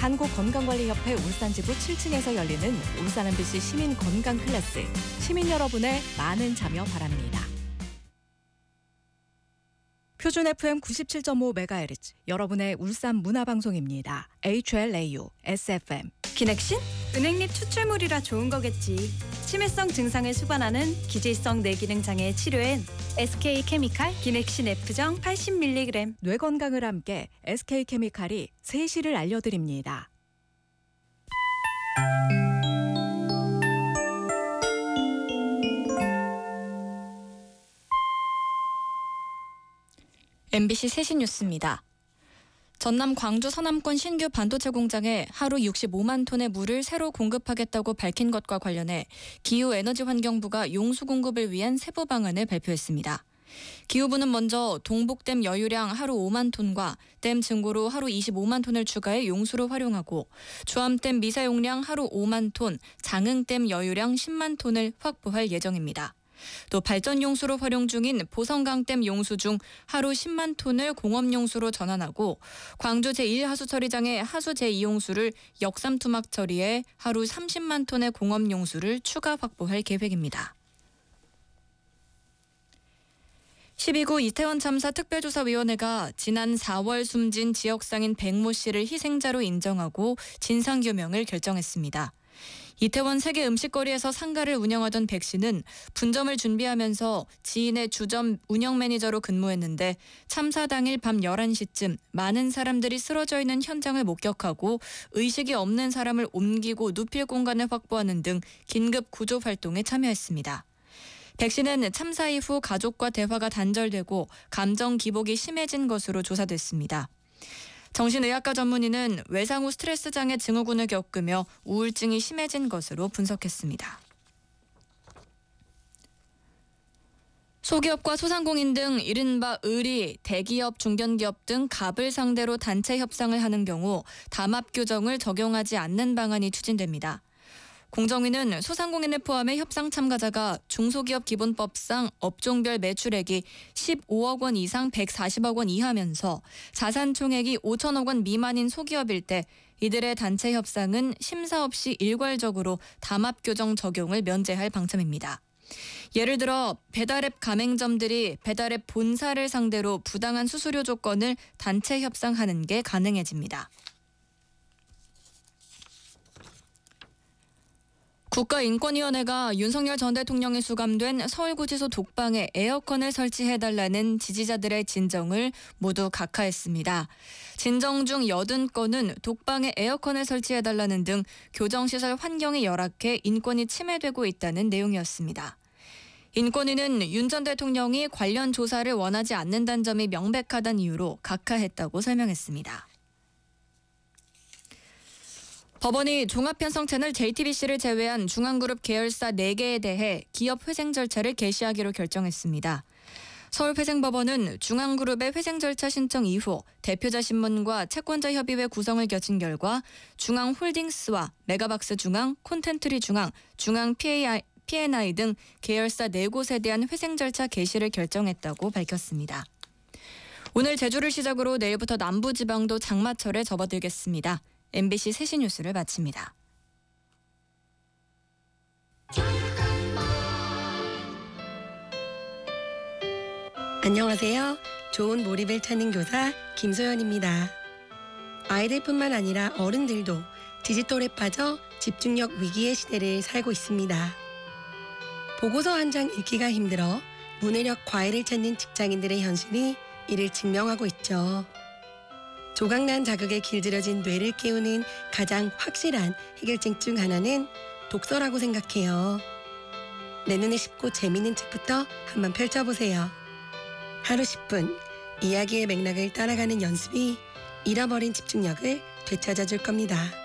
한국건강관리협회 울산지부 7층에서 열리는 울산 MBC 시민 건강 클래스. 시민 여러분의 많은 참여 바랍니다. 표준 FM 97.5MHz 여러분의 울산 문화방송입니다. HLAU, SFM. 기넥신? 은행잎 추출물이라 좋은 거겠지. 치매성 증상을 수반하는 기질성 뇌기능 장애 치료엔 SK케미칼 기넥신 F정 80mg. 뇌 건강을 함께 SK케미칼이 세시를 알려드립니다. MBC 세시 뉴스입니다. 전남 광주 서남권 신규 반도체 공장에 하루 65만 톤의 물을 새로 공급하겠다고 밝힌 것과 관련해 기후에너지환경부가 용수 공급을 위한 세부 방안을 발표했습니다. 기후부는 먼저 동북댐 여유량 하루 5만 톤과 댐 증고로 하루 25만 톤을 추가해 용수로 활용하고 주암댐 미사용량 하루 5만 톤, 장흥댐 여유량 10만 톤을 확보할 예정입니다. 또 발전용수로 활용 중인 보성강댐 용수 중 하루 10만 톤을 공업용수로 전환하고 광주 제1하수처리장의 하수 제2용수를 역삼투막 처리해 하루 30만 톤의 공업용수를 추가 확보할 계획입니다. 12구 이태원 참사 특별조사위원회가 지난 4월 숨진 지역상인 백모 씨를 희생자로 인정하고 진상규명을 결정했습니다. 이태원 세계 음식거리에서 상가를 운영하던 백 씨는 분점을 준비하면서 지인의 주점 운영 매니저로 근무했는데 참사 당일 밤 11시쯤 많은 사람들이 쓰러져 있는 현장을 목격하고 의식이 없는 사람을 옮기고 눕힐 공간을 확보하는 등 긴급 구조 활동에 참여했습니다. 백 씨는 참사 이후 가족과 대화가 단절되고 감정 기복이 심해진 것으로 조사됐습니다. 정신의학과 전문의는 외상 후 스트레스 장애 증후군을 겪으며 우울증이 심해진 것으로 분석했습니다. 소기업과 소상공인 등 이른바 의리, 대기업, 중견기업 등 갑을 상대로 단체 협상을 하는 경우 담합 규정을 적용하지 않는 방안이 추진됩니다. 공정위는 소상공인을 포함해 협상 참가자가 중소기업 기본법상 업종별 매출액이 15억 원 이상 140억 원 이하면서 자산 총액이 5천억 원 미만인 소기업일 때 이들의 단체 협상은 심사 없이 일괄적으로 담합 규정 적용을 면제할 방침입니다. 예를 들어 배달앱 가맹점들이 배달앱 본사를 상대로 부당한 수수료 조건을 단체 협상하는 게 가능해집니다. 국가인권위원회가 윤석열 전 대통령이 수감된 서울구치소 독방에 에어컨을 설치해달라는 지지자들의 진정을 모두 각하했습니다. 진정 중 80건은 독방에 에어컨을 설치해달라는 등 교정시설 환경이 열악해 인권이 침해되고 있다는 내용이었습니다. 인권위는 윤 전 대통령이 관련 조사를 원하지 않는다는 점이 명백하다는 이유로 각하했다고 설명했습니다. 법원이 종합편성 채널 JTBC를 제외한 중앙그룹 계열사 4개에 대해 기업 회생 절차를 개시하기로 결정했습니다. 서울회생법원은 중앙그룹의 회생 절차 신청 이후 대표자 신문과 채권자 협의회 구성을 거친 결과 중앙홀딩스와 메가박스 중앙, 콘텐트리 중앙, 중앙 P&I 등 계열사 4곳에 대한 회생 절차 개시를 결정했다고 밝혔습니다. 오늘 제주를 시작으로 내일부터 남부지방도 장마철에 접어들겠습니다. MBC 세시 뉴스를 마칩니다. 안녕하세요. 좋은 몰입을 찾는 교사 김소연입니다. 아이들뿐만 아니라 어른들도 디지털에 빠져 집중력 위기의 시대를 살고 있습니다. 보고서 한 장 읽기가 힘들어 문해력 과외를 찾는 직장인들의 현실이 이를 증명하고 있죠. 조각난 자극에 길들여진 뇌를 깨우는 가장 확실한 해결책 중 하나는 독서라고 생각해요. 내 눈에 쉽고 재미있는 책부터 한번 펼쳐보세요. 하루 10분 이야기의 맥락을 따라가는 연습이 잃어버린 집중력을 되찾아줄 겁니다.